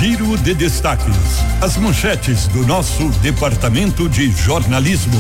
Giro de destaques. As manchetes do nosso departamento de jornalismo.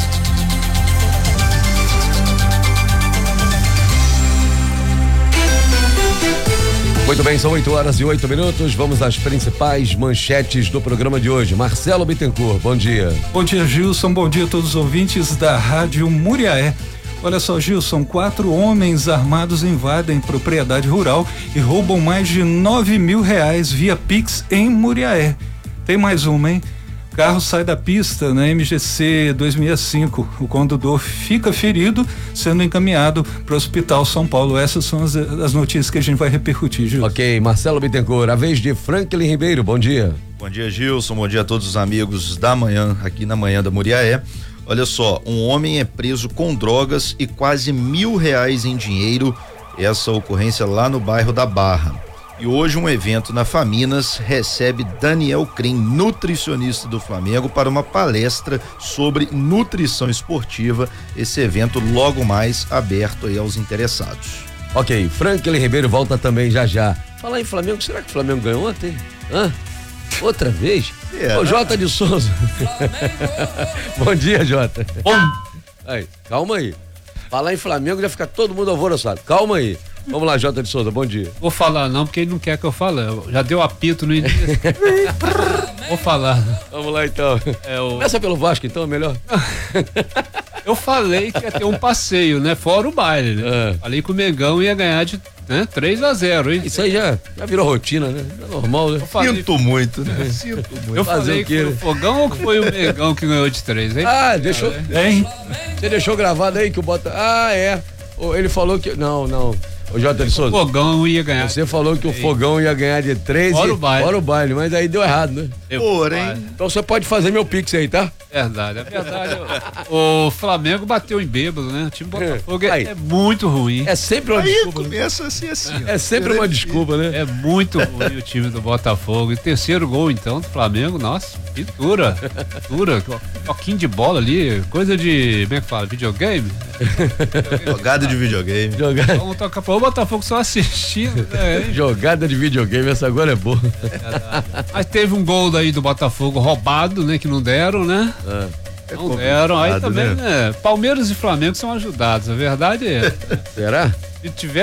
Muito bem, são 8h08. Vamos às principais manchetes do programa de hoje. Marcelo Bittencourt, bom dia. Bom dia, Gilson. Bom dia a todos os ouvintes da Rádio Muriaé. Olha só, Gilson, 4 homens armados invadem propriedade rural e roubam mais de R$9.000 via Pix em Muriaé. Tem mais uma, hein? Carro sai da pista na MGC 265. O condutor fica ferido, sendo encaminhado para o Hospital São Paulo. Essas são as notícias que a gente vai repercutir, Gilson. Ok, Marcelo Bittencourt, a vez de Franklin Ribeiro, bom dia. Bom dia, Gilson, bom dia a todos os amigos da manhã, aqui na manhã da Muriaé. Olha só, um homem é preso com drogas e quase R$1.000 em dinheiro. Essa ocorrência lá no bairro da Barra. E hoje um evento na Faminas recebe Daniel Krim, nutricionista do Flamengo, para uma palestra sobre nutrição esportiva. Esse evento logo mais aberto aí aos interessados. Ok, Franklin Ribeiro volta também já. Falar em Flamengo, será que o Flamengo ganhou ontem? Outra vez? Ô, Jota de Souza. Bom dia, Jota. Aí, calma aí. Falar em Flamengo já fica todo mundo alvoroçado. Calma aí. Vamos lá, Jota de Souza, bom dia. Vou falar não, porque ele não quer que eu fale. Já deu apito no início. Vou falar. Vamos lá então. Começa pelo Vasco então, é melhor. Eu falei que ia ter um passeio, né? Fora o baile, né? Falei que o Mengão ia ganhar de 3-0, hein? Isso aí já virou rotina, né? É normal, né? Sinto muito, né? Eu falei que foi o Fogão ou que foi o Mengão que ganhou de 3, hein? Deixou. Hein? Você deixou gravado aí que o Bota. Ele falou que. Não. Ô, Jota de Souza. O Fogão ia ganhar. Você falou que o Fogão ia ganhar de 3 fora o baile, mas aí deu errado, né? Porém. Então você pode fazer meu pix aí, tá? Verdade. O Flamengo bateu em bêbado, né? O time Botafogo é muito ruim. É sempre uma desculpa. Começa assim. É sempre uma desculpa, né? É muito ruim o time do Botafogo. E terceiro gol, então, do Flamengo, nossa, pintura. Toquinho de bola ali, coisa de, como é que fala? Videogame? Jogada de videogame. Vamos tocar para o Botafogo só assistindo, né? Jogada de videogame, essa agora é boa. Mas teve um gol daí do Botafogo roubado, né? Que não deram, né? Não deram. Aí também, né? Palmeiras e Flamengo são ajudados, a verdade é. Será? Se tiver